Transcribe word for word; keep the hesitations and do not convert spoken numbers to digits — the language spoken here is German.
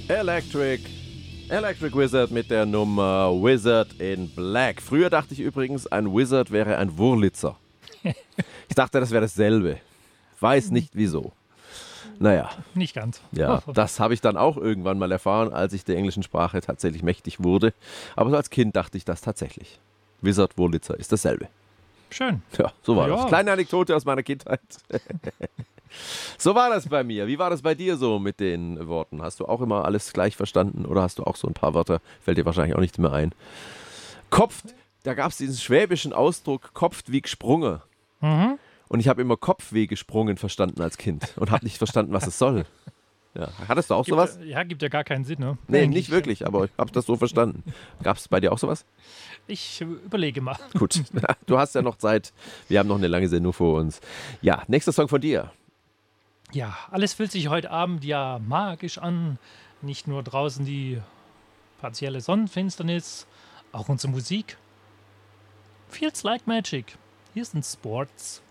Electric. Electric Wizard mit der Nummer Wizard in Black. Früher dachte ich übrigens, ein Wizard wäre ein Wurlitzer. Ich dachte, das wäre dasselbe. Weiß nicht wieso. Naja. Nicht ganz. Ja, das habe ich dann auch irgendwann mal erfahren, als ich der englischen Sprache tatsächlich mächtig wurde. Aber so als Kind dachte ich das tatsächlich. Wizard, Wurlitzer ist dasselbe. Schön. Ja, so war Ja. das. Kleine Anekdote aus meiner Kindheit. So war das bei mir. Wie war das bei dir so mit den Worten? Hast du auch immer alles gleich verstanden oder hast du auch so ein paar Wörter, fällt dir wahrscheinlich auch nicht mehr ein. Kopft, da gab es diesen schwäbischen Ausdruck, kopft wie gesprungen. Mhm. Und ich habe immer Kopfweh gesprungen verstanden als Kind und habe nicht verstanden, was es soll. Ja. Hattest du auch Gibt, sowas? Ja, gibt ja gar keinen Sinn, ne? Nee, Eigentlich. nicht wirklich, aber ich habe das so verstanden. Gab es bei dir auch sowas? Ich überlege mal. Gut, du hast ja noch Zeit. Wir haben noch eine lange Sendung vor uns. Ja, nächster Song von dir. Ja, alles fühlt sich heute Abend ja magisch an. Nicht nur draußen die partielle Sonnenfinsternis, auch unsere Musik. Feels like magic. Hier sind Sports.